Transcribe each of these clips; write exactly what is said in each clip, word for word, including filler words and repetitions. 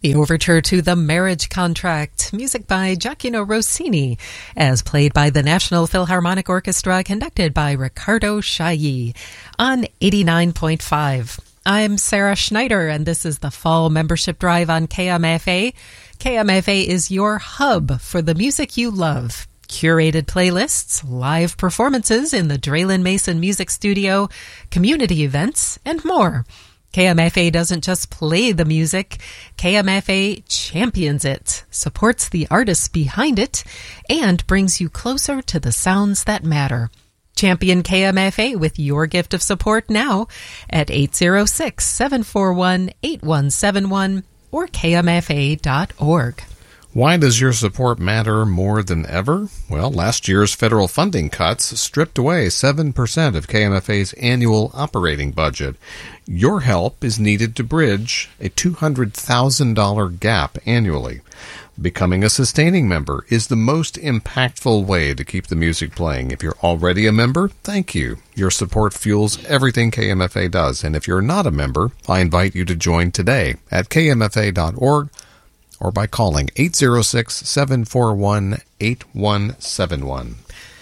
The overture to The Marriage Contract, music by Gioacchino Rossini, as played by the National Philharmonic Orchestra, conducted by Riccardo Chailly on eighty-nine point five. I'm Sarah Schneider, and this is the Fall Membership Drive on K M F A. K M F A is your hub for the music you love. Curated playlists, live performances in the Draylen Mason Music Studio, community events, and more. K M F A doesn't just play the music, K M F A champions it, supports the artists behind it, and brings you closer to the sounds that matter. Champion K M F A with your gift of support now at eight zero six, seven four one, eight one seven one or K M F A dot org. Why does your support matter more than ever? Well, last year's federal funding cuts stripped away seven percent of K M F A's annual operating budget. Your help is needed to bridge a two hundred thousand dollars gap annually. Becoming a sustaining member is the most impactful way to keep the music playing. If you're already a member, thank you. Your support fuels everything K M F A does. And if you're not a member, I invite you to join today at K M F A dot org. or by calling eight zero six, seven four one, eight one seven one.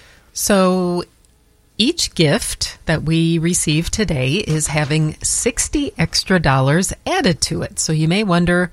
So each gift that we receive today is having sixty extra dollars added to it. So you may wonder,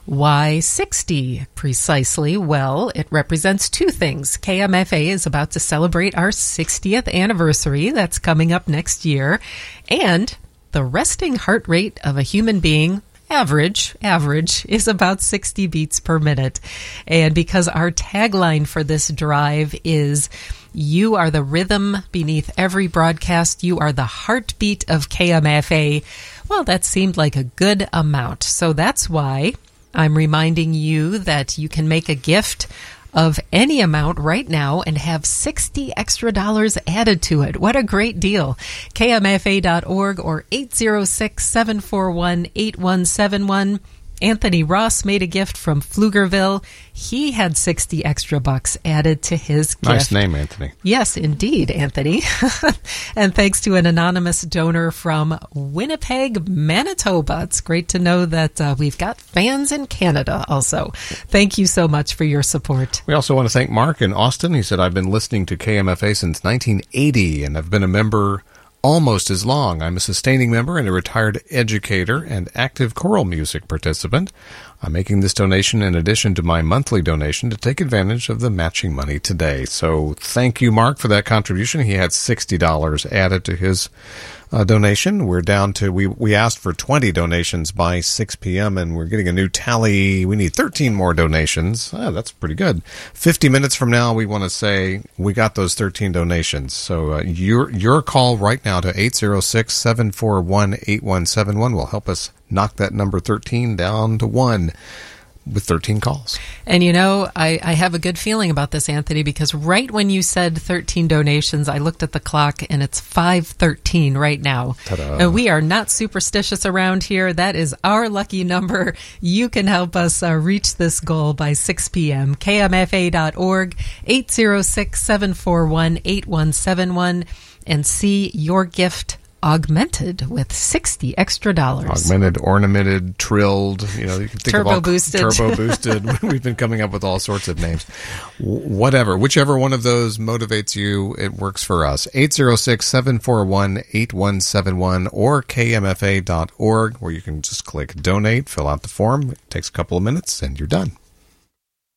why sixty precisely? Well, it represents two things. K M F A is about to celebrate our sixtieth anniversary. That's coming up next year. And the resting heart rate of a human being, Average, average, is about sixty beats per minute. And because our tagline for this drive is, you are the rhythm beneath every broadcast, you are the heartbeat of K M F A, well, that seemed like a good amount. So that's why I'm reminding you that you can make a gift of any amount right now and have sixty extra dollars added to it. What a great deal. K M F A dot org or eight zero six, seven four one, eight one seven one. Anthony Ross made a gift from Pflugerville. He had sixty extra bucks added to his gift. Nice name, Anthony. Yes, indeed, Anthony. And thanks to an anonymous donor from Winnipeg, Manitoba. It's great to know that uh, we've got fans in Canada also. Thank you so much for your support. We also want to thank Mark in Austin. He said, I've been listening to K M F A since nineteen eighty, and I've been a member almost as long. I'm a sustaining member and a retired educator and active choral music participant. I'm making this donation in addition to my monthly donation to take advantage of the matching money today. So thank you, Mark, for that contribution. He had sixty dollars added to his uh, donation. We're down to, we, we asked for twenty donations by six p.m. and we're getting a new tally. We need thirteen more donations. Oh, that's pretty good. fifty minutes from now, we want to say we got those thirteen donations. So uh, your, your call right now to eight zero six, seven four one, eight one seven one will help us knock that number thirteen down to one with thirteen calls. And you know, I, I have a good feeling about this, Anthony, because right when you said thirteen donations, I looked at the clock and it's five thirteen right now. Ta-da. And we are not superstitious around here. That is our lucky number. You can help us uh, reach this goal by six p.m. K M F A dot org, eight zero six, seven four one, eight one seven one, and see your gift augmented with sixty extra dollars. Augmented, ornamented, trilled, you know, you can think turbo of all, boosted. Turbo boosted. We've been coming up with all sorts of names. Whatever, whichever one of those motivates you, it works for us. eight zero six, seven four one, eight one seven one or K M F A dot org, where you can just click donate, fill out the form. It takes a couple of minutes and you're done.